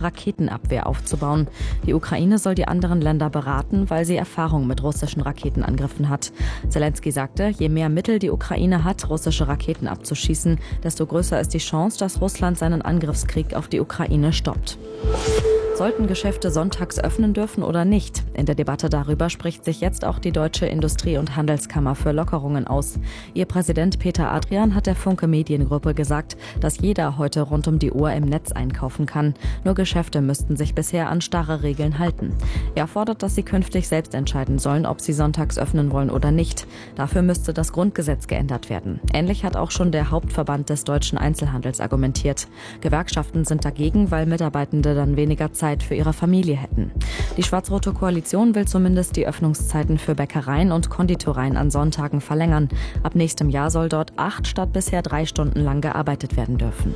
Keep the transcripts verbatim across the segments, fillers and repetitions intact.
Raketenabwehr aufzubauen. Die Ukraine soll die anderen Länder beraten, weil sie Erfahrung mit russischen Raketenangriffen hat. Zelensky sagte, je mehr Mittel die Ukraine hat, russische Raketen abzuschießen, desto größer ist die Chance, dass Russland seinen Angriffskrieg auf die Ukraine stoppt. Sollten Geschäfte sonntags öffnen dürfen oder nicht? In der Debatte darüber spricht sich jetzt auch die Deutsche Industrie- und Handelskammer für Lockerungen aus. Ihr Präsident Peter Adrian hat der Funke Mediengruppe gesagt, dass jeder heute rund um die Uhr im Netz einkaufen kann. Nur Geschäfte müssten sich bisher an starre Regeln halten. Er fordert, dass sie künftig selbst entscheiden sollen, ob sie sonntags öffnen wollen oder nicht. Dafür müsste das Grundgesetz geändert werden. Ähnlich hat auch schon der Hauptverband des deutschen Einzelhandels argumentiert. Gewerkschaften sind dagegen, weil Mitarbeitende dann weniger Zeit für ihre Familie hätten. Die schwarz-rote Koalition will zumindest die Öffnungszeiten für Bäckereien und Konditoreien an Sonntagen verlängern. Ab nächstem Jahr soll dort acht statt bisher drei Stunden lang gearbeitet werden dürfen.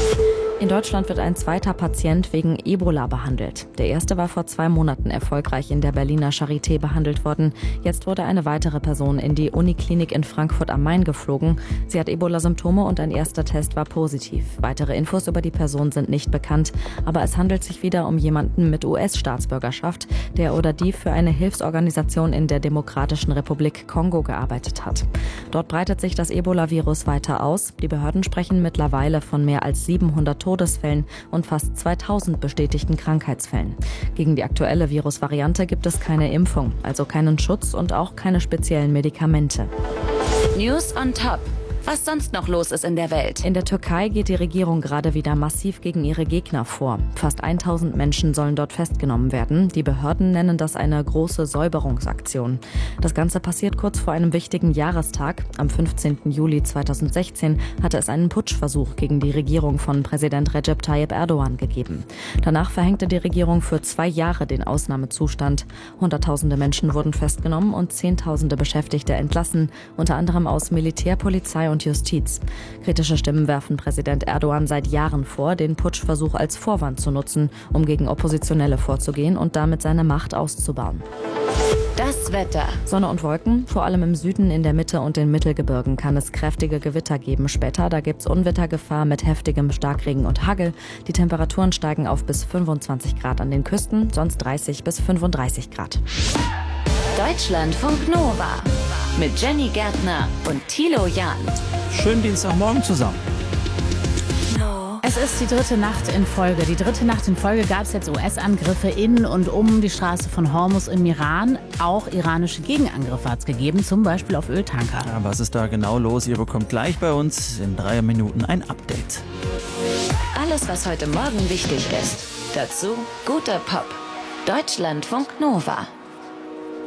In Deutschland wird ein zweiter Patient wegen Ebola behandelt. Der erste war vor zwei Monaten erfolgreich in der Berliner Charité behandelt worden. Jetzt wurde eine weitere Person in die Uniklinik in Frankfurt am Main geflogen. Sie hat Ebola-Symptome und ein erster Test war positiv. Weitere Infos über die Person sind nicht bekannt, aber es handelt sich wieder um jemanden mit U S-Staatsbürgerschaft, der oder die für eine Hilfsorganisation in der Demokratischen Republik Kongo gearbeitet hat. Dort breitet sich das Ebola-Virus weiter aus. Die Behörden sprechen mittlerweile von mehr als siebenhundert Todesfällen und fast zweitausend bestätigten Krankheitsfällen. Gegen die aktuelle Virusvariante gibt es keine Impfung, also keinen Schutz und auch keine speziellen Medikamente. News on Top. Was sonst noch los ist in der Welt. In der Türkei geht die Regierung gerade wieder massiv gegen ihre Gegner vor. Fast tausend Menschen sollen dort festgenommen werden. Die Behörden nennen das eine große Säuberungsaktion. Das Ganze passiert kurz vor einem wichtigen Jahrestag. Am fünfzehnten Juli zweitausendsechzehn hatte es einen Putschversuch gegen die Regierung von Präsident Recep Tayyip Erdogan gegeben. Danach verhängte die Regierung für zwei Jahre den Ausnahmezustand. Hunderttausende Menschen wurden festgenommen und Zehntausende Beschäftigte entlassen, unter anderem aus Militär, Polizei und und Justiz. Kritische Stimmen werfen Präsident Erdogan seit Jahren vor, den Putschversuch als Vorwand zu nutzen, um gegen Oppositionelle vorzugehen und damit seine Macht auszubauen. Das Wetter. Sonne und Wolken. Vor allem im Süden, in der Mitte und den Mittelgebirgen kann es kräftige Gewitter geben. Später, da gibt es Unwettergefahr mit heftigem Starkregen und Hagel. Die Temperaturen steigen auf bis fünfundzwanzig Grad an den Küsten, sonst dreißig bis fünfunddreißig Grad. Deutschlandfunk Nova mit Jenny Gärtner und Thilo Jahn. Schönen Dienstagmorgen zusammen. Es ist die dritte Nacht in Folge. Die dritte Nacht in Folge gab es jetzt U S-Angriffe in und um die Straße von Hormuz im Iran. Auch iranische Gegenangriffe hat es gegeben, zum Beispiel auf Öltanker. Ja, was ist da genau los? Ihr bekommt gleich bei uns in drei Minuten ein Update. Alles, was heute Morgen wichtig ist. Dazu guter Pop. Deutschlandfunk Nova.